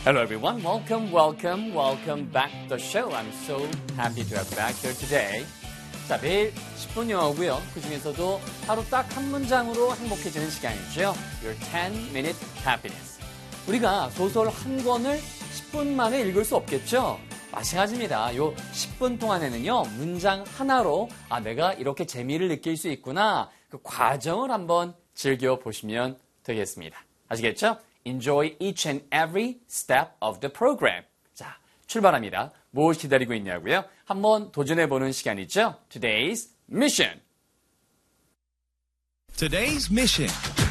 Hello everyone, welcome back to the show. I'm so happy to have you back here today. 자, 매일 10분 영어고요. 그 중에서도 하루 딱 한 문장으로 행복해지는 시간이죠. Your 10-minute happiness. 우리가 소설 한 권을 10분 만에 읽을 수 없겠죠? 마찬가지입니다. 요 10분 동안에는요, 문장 하나로 내가 이렇게 재미를 느낄 수 있구나. 그 과정을 한번 즐겨보시면 되겠습니다. 아시겠죠? Enjoy each and every step of the program. 자, 출발합니다. 뭘 기다리고 있냐고요? 한번 도전해보는 시간이죠. Today's mission. Today's mission.